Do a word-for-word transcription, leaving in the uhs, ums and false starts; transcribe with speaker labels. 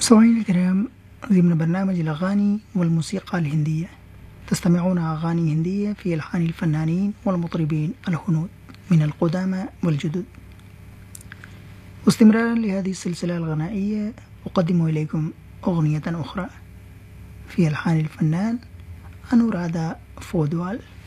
Speaker 1: مستمعينا الكرام، ضمن برنامج الأغاني والموسيقى الهندية تستمعون أغاني هندية في ألحان الفنانين والمطربين الهنود من القدامى والجدد. واستمرارا لهذه السلسلة الغنائية أقدم إليكم أغنية أخرى في ألحان الفنان أنورادا فودوال.